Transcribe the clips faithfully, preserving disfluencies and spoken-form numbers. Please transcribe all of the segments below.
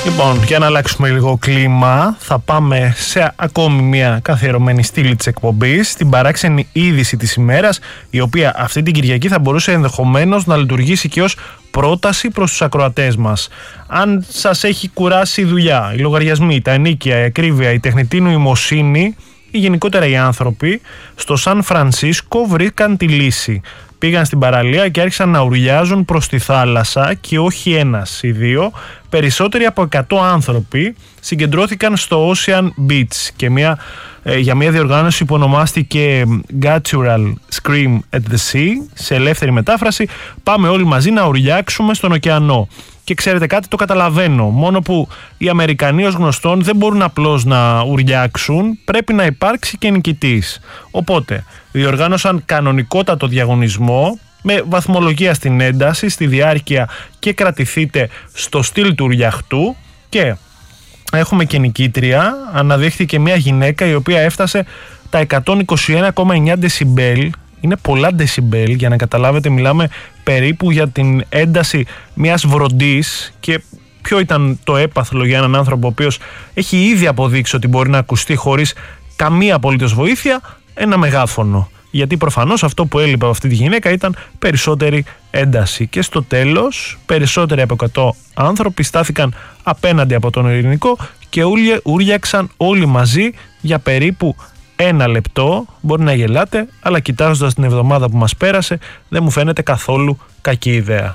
Λοιπόν, για να αλλάξουμε λίγο κλίμα, θα πάμε σε ακόμη μια καθιερωμένη στήλη της εκπομπής, την παράξενη είδηση της ημέρας, η οποία αυτή την Κυριακή θα μπορούσε ενδεχομένως να λειτουργήσει και ως πρόταση προς τους ακροατές μας. Αν σας έχει κουράσει η δουλειά, οι λογαριασμοί, τα ενοίκια, η ακρίβεια, η τεχνητή νοημοσύνη ή γενικότερα οι άνθρωποι, στο Σαν Φρανσίσκο βρήκαν τη λύση. Πήγαν στην παραλία και άρχισαν να ουρλιάζουν προς τη θάλασσα και όχι ένας ή δύο. Περισσότεροι από εκατό άνθρωποι συγκεντρώθηκαν στο Ocean Beach και μια, ε, για μια διοργάνωση που ονομάστηκε Guttural Scream at the Sea. Σε ελεύθερη μετάφραση, πάμε όλοι μαζί να ουρλιάξουμε στον ωκεανό. Και ξέρετε κάτι, το καταλαβαίνω. Μόνο που οι Αμερικανοί ως γνωστόν δεν μπορούν απλώς να ουρλιάξουν, πρέπει να υπάρξει και νικητής. Οπότε διοργάνωσαν κανονικότατο διαγωνισμό με βαθμολογία στην ένταση, στη διάρκεια και κρατηθείτε στο στυλ του ουρλιαχτού. Και έχουμε και νικήτρια. Αναδείχθηκε μια γυναίκα η οποία έφτασε τα εκατόν είκοσι ένα κόμμα εννιά δεσιμπέλ. Είναι πολλά δεσιμπέλ, για να καταλάβετε, μιλάμε περίπου για την ένταση μιας βροντής. Και ποιο ήταν το έπαθλο για έναν άνθρωπο ο οποίος έχει ήδη αποδείξει ότι μπορεί να ακουστεί χωρίς καμία απολύτως βοήθεια? Ένα μεγάφωνο. Γιατί προφανώς αυτό που έλειπε από αυτή τη γυναίκα ήταν περισσότερη ένταση. Και στο τέλος περισσότεροι από εκατό άνθρωποι στάθηκαν απέναντι από τον ειρηνικό και ούριαξαν όλοι μαζί για περίπου ένα λεπτό. Μπορεί να γελάτε, αλλά κοιτάζοντας την εβδομάδα που μας πέρασε, δεν μου φαίνεται καθόλου κακή ιδέα.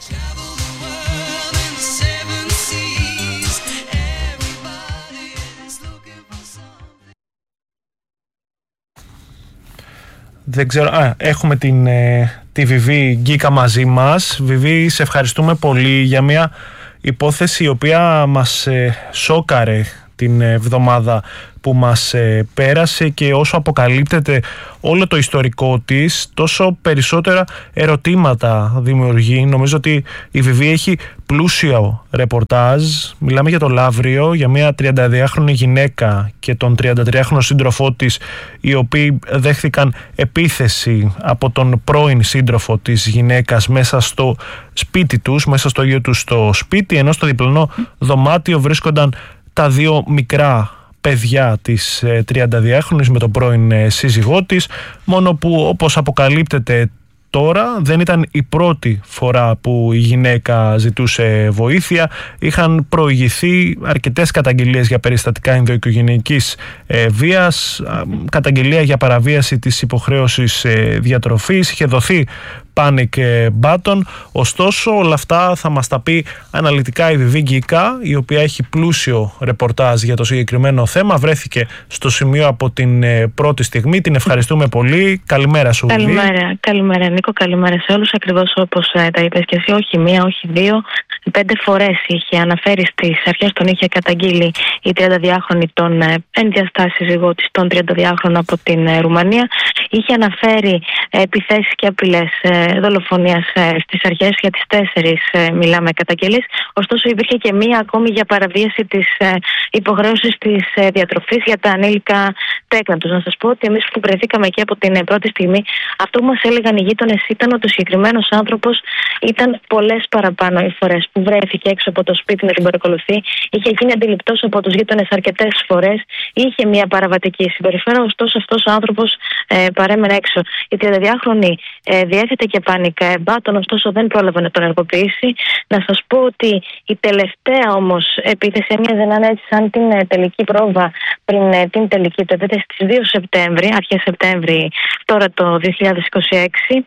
Δεν ξέρω, α, έχουμε την, ε, τη Βιβί Γκίκα μαζί μας. Βιβί, σε ευχαριστούμε πολύ για μια υπόθεση η οποία μας ε, σόκαρε την εβδομάδα που μας ε, πέρασε, και όσο αποκαλύπτεται όλο το ιστορικό της, τόσο περισσότερα ερωτήματα δημιουργεί. Νομίζω ότι η Βιβί έχει πλούσιο ρεπορτάζ. Μιλάμε για το Λαύριο, για μια τριανταδυάχρονη γυναίκα και τον τριαντατριάχρονο σύντροφό της, οι οποίοι δέχθηκαν επίθεση από τον πρώην σύντροφο της γυναίκας μέσα στο σπίτι τους, μέσα στο ίδιο τους το σπίτι, ενώ στο διπλανό δωμάτιο βρίσκονταν τα δύο μικρά παιδιά της τριανταδυάχρονης με τον πρώην ε, σύζυγό της, μόνο που, όπως αποκαλύπτεται τώρα, δεν ήταν η πρώτη φορά που η γυναίκα ζητούσε βοήθεια. Είχαν προηγηθεί αρκετές καταγγελίες για περιστατικά ενδοοικογενειακής ε, βίας, καταγγελία για παραβίαση της υποχρέωσης ε, διατροφής, είχε δοθεί panic button. Ωστόσο, όλα αυτά θα μας τα πει αναλυτικά η Βιβί Γκίκα, η οποία έχει πλούσιο ρεπορτάζ για το συγκεκριμένο θέμα. Βρέθηκε στο σημείο από την πρώτη στιγμή. Την ευχαριστούμε πολύ. Καλημέρα σου, Βιβί. Καλημέρα, καλημέρα Νίκο, καλημέρα σε όλους. Ακριβώς όπως ε, τα είπες και εσύ, όχι μία, όχι δύο, πέντε φορές είχε αναφέρει στις αρχές, τον είχε καταγγείλει η τριανταδυάχρονη τον ε, ενδιαστάσει σύζυγό της, τον τριανταδυάχρονο από την ε, Ρουμανία. Είχε αναφέρει ε, επιθέσεις και απειλές ε, δολοφονίας ε, στις αρχές, για τις τέσσερις ε, μιλάμε καταγγελίες. Ωστόσο υπήρχε και μία ακόμη για παραβίαση της ε, υποχρέωσης της ε, διατροφής για τα ανήλικα τέκνα τους. Να σας πω ότι εμείς που βρεθήκαμε εκεί από την ε, πρώτη στιγμή, αυτό που μας έλεγαν οι γείτονες ήταν ότι ο συγκεκριμένος άνθρωπος ήταν πολλές παραπάνω οι φορές που βρέθηκε έξω από το σπίτι να την παρακολουθεί. Είχε γίνει αντιληπτός από τους γείτονες αρκετές φορές, είχε μια παραβατική συμπεριφορά, ωστόσο αυτός ο άνθρωπος ε, παρέμενε έξω. Η τριανταδυάχρονη ε, διέθετε και πάνικα εμπάτων, ωστόσο δεν πρόλαβε να τον ενεργοποιήσει. Να σας πω ότι η τελευταία όμως επίθεση έμοιαζε να είναι έτσι σαν την ε, τελική πρόβα πριν ε, την τελική του επίθεση στις δύο Σεπτέμβρη, αρχές Σεπτέμβρη, τώρα το δύο χιλιάδες είκοσι έξι.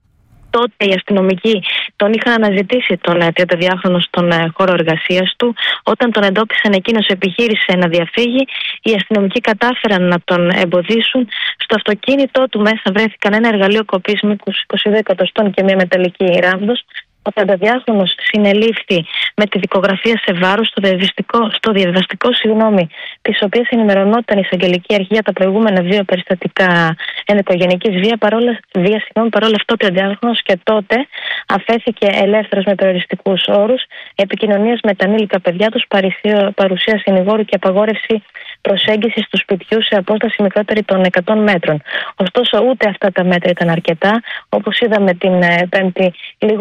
Τότε οι αστυνομικοί τον είχαν αναζητήσει τον τριανταδυάχρονο στον χώρο εργασίας του. Όταν τον εντόπισαν, εκείνος επιχείρησε να διαφύγει. Οι αστυνομικοί κατάφεραν να τον εμποδίσουν. Στο αυτοκίνητό του μέσα βρέθηκαν ένα εργαλείο κοπής μήκους είκοσι δύο εκατοστών και μια μεταλλική ράβδος. Ο τριανταδυάχρονος συνελήφθη με τη δικογραφία σε βάρος στο διαβαστικό, στο διαβαστικό συγγνώμη, της οποίας ενημερωνόταν η εισαγγελική αρχή για τα προηγούμενα δύο περιστατικά ενδοοικογενειακής βία. Παρόλα, βία, συγγνώμη, παρόλα αυτό ο τριανταδυάχρονος και τότε αφέθηκε ελεύθερος με περιοριστικούς όρους, επικοινωνίας με τα ανήλικα παιδιά τους, παρουσία συνηγόρου και απαγόρευση προσέγγισης του σπιτιού σε απόσταση μικρότερη των εκατό μέτρων. Ωστόσο, ούτε αυτά τα μέτρα ήταν αρκετά. Όπως είδαμε την Πέμπτη, λίγο μετά τα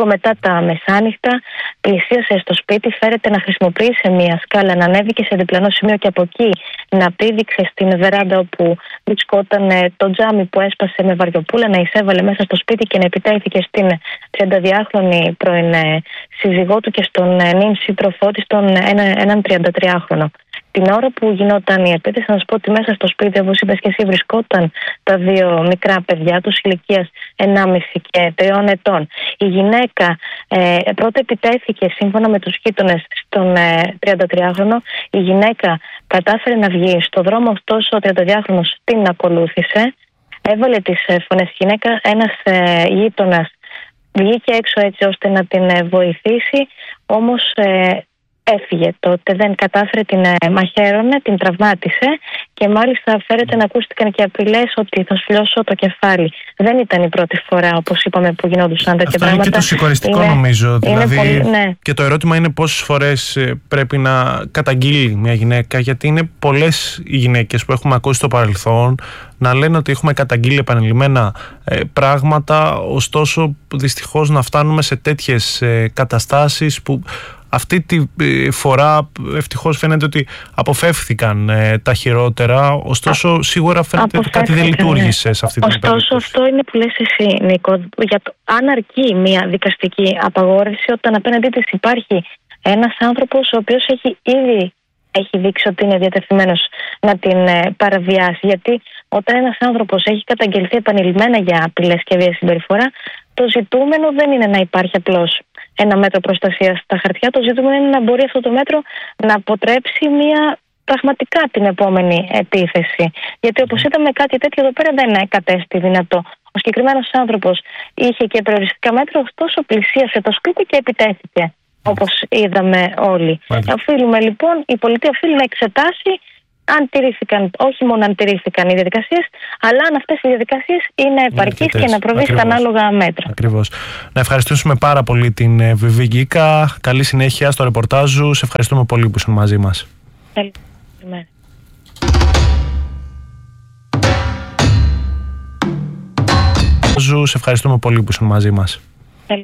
τα μεσάνυχτα, πλησίασε στο σπίτι, φέρεται να χρησιμοποιήσει μια σκάλα, να ανέβηκε σε διπλανό σημείο και από εκεί να πήδηξε στην βεράντα όπου βρισκόταν το τζάμι που έσπασε με βαριοπούλα, να εισέβαλε μέσα στο σπίτι και να επιτέθηκε στην τριανταδυάχρονη πρώην σύζυγό του και στον νυν σύντροφό της, τον έναν τριαντατριάχρονο. Την ώρα που γινόταν η επίθεση, να σας πω ότι μέσα στο σπίτι, όπως είπες και εσύ, βρισκόταν τα δύο μικρά παιδιά τους ηλικίας ενάμιση και τριών ετών. Η γυναίκα ε, πρώτα επιτέθηκε σύμφωνα με τους γείτονες στον ε, τριαντατριάχρονο. Η γυναίκα κατάφερε να βγει στο δρόμο, ωστόσο ο τριανταδυάχρονος την ακολούθησε. Έβαλε τις ε, φωνές στη γυναίκα. Ένας ε, γείτονας βγήκε έξω έτσι ώστε να την ε, βοηθήσει, όμως ε, έφυγε τότε, δεν κατάφερε, την ε, μαχαίρωνε, την τραυμάτισε και μάλιστα φέρεται να ακούστηκαν και απειλές ότι θα σου λιώσω το κεφάλι. Δεν ήταν η πρώτη φορά, όπως είπαμε, που γινόντουσαν τέτοια πράγματα. Αυτό είναι και το συγχωριστικό, είναι, νομίζω. Δηλαδή, πολύ, ναι. Και το ερώτημα είναι πόσες φορές πρέπει να καταγγείλει μια γυναίκα, γιατί είναι πολλές οι γυναίκες που έχουμε ακούσει στο παρελθόν να λένε ότι έχουμε καταγγείλει επανειλημμένα ε, πράγματα, ωστόσο δυστυχώς να φτάνουμε σε τέτοιες ε, καταστάσεις που αυτή τη φορά ευτυχώς φαίνεται ότι αποφεύθηκαν ε, τα χειρότερα, ωστόσο Α, σίγουρα φαίνεται ότι κάτι δεν λειτουργήσε ναι. σε αυτή την περίπτωση. Ωστόσο αυτό είναι που λες εσύ, Νίκο, για το, αν αρκεί μια δικαστική απαγόρευση όταν απέναντί της υπάρχει ένας άνθρωπος ο οποίος έχει ήδη έχει δείξει ότι είναι διατεθειμένος να την ε, παραβιάσει, γιατί όταν ένας άνθρωπος έχει καταγγελθεί επανειλημμένα για απειλές και βία συμπεριφορά, το ζητούμενο δεν είναι να υπάρχει απλώς ένα μέτρο προστασίας στα χαρτιά. Το ζήτημα είναι να μπορεί αυτό το μέτρο να αποτρέψει μια πραγματικά την επόμενη επίθεση. Γιατί όπως είδαμε, κάτι τέτοιο εδώ πέρα δεν κατέστη δυνατό. Ο συγκεκριμένος άνθρωπος είχε και περιοριστικά μέτρα, ωστόσο πλησίασε το σπίτι και επιτέθηκε, όπως είδαμε όλοι. Οφείλουμε λοιπόν, η πολιτεία οφείλει να εξετάσει αν τηρήθηκαν, όχι μόνο αν τηρήθηκαν οι διαδικασίες, αλλά αν αυτές οι διαδικασίες είναι επαρκείς και να προβεί στα ανάλογα μέτρα. Ακριβώς. Να ευχαριστήσουμε πάρα πολύ την Βιβί Γκίκα. Καλή συνέχεια στο ρεπορτάζ σου. Σε ευχαριστούμε πολύ που ήσουν μαζί μας. Καλή. Σε ευχαριστούμε πολύ που ήσουν μαζί μας.